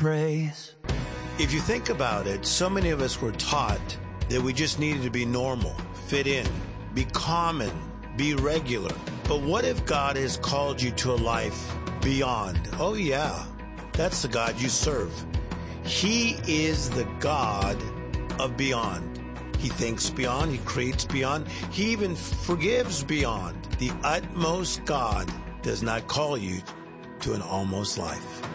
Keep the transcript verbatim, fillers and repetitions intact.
praise. If you think about it, so many of us were taught that we just needed to be normal, fit in, be common, be regular. But what if God has called you to a life beyond? Oh yeah, that's the God you serve. He is the God of beyond. He thinks beyond, he creates beyond, he even forgives beyond. The utmost God does not call you to an almost life.